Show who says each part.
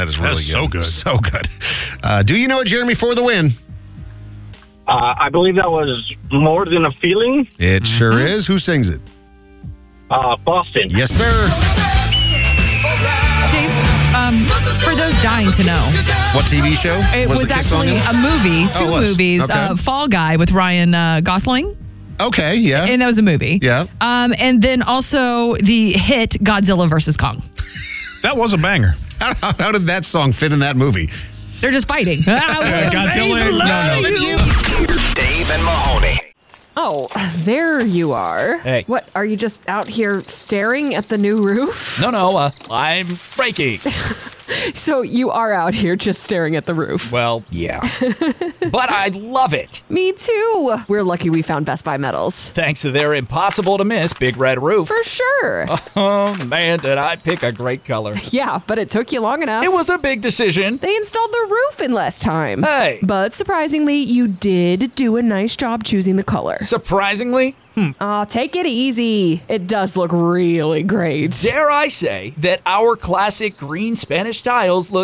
Speaker 1: that is really good.
Speaker 2: so good.
Speaker 1: So good. Do you know it, Jeremy, for the win?
Speaker 3: I believe that was More Than a Feeling.
Speaker 1: It sure is. Who sings it?
Speaker 3: Boston.
Speaker 1: Yes, sir.
Speaker 4: Dave, for those dying to know,
Speaker 1: What TV show?
Speaker 4: it was
Speaker 1: the Kiss song
Speaker 4: actually
Speaker 1: in?
Speaker 4: a movie,
Speaker 1: Oh,
Speaker 4: two
Speaker 1: it was.
Speaker 4: movies,
Speaker 1: Okay.
Speaker 4: Fall Guy with Ryan Gosling,
Speaker 1: Okay, yeah.
Speaker 4: and that was a movie.
Speaker 1: Yeah.
Speaker 4: And then also the hit Godzilla vs. Kong.
Speaker 2: That was a banger.
Speaker 1: How did that song fit in that movie?
Speaker 4: They're just fighting.
Speaker 2: Godzilla. No.
Speaker 5: Dave and Mahoney.
Speaker 6: Oh, there you are.
Speaker 7: Hey.
Speaker 6: What, are you just out here staring at the new roof?
Speaker 7: No, I'm breaking.
Speaker 6: So you are out here just staring at the roof.
Speaker 7: Well, yeah. But I love it.
Speaker 6: Me too. We're lucky we found Best Buy Metals.
Speaker 7: Thanks to their impossible to miss Big Red Roof.
Speaker 6: For sure.
Speaker 7: Oh, man, did I pick a great color.
Speaker 6: Yeah, but it took you long enough.
Speaker 7: It was a big decision.
Speaker 6: They installed the roof in less time.
Speaker 7: Hey.
Speaker 6: But surprisingly, you did do a nice job choosing the color.
Speaker 7: Surprisingly,
Speaker 6: Aw, take it easy. It does look really great.
Speaker 7: dare I say that our classic green Spanish tiles look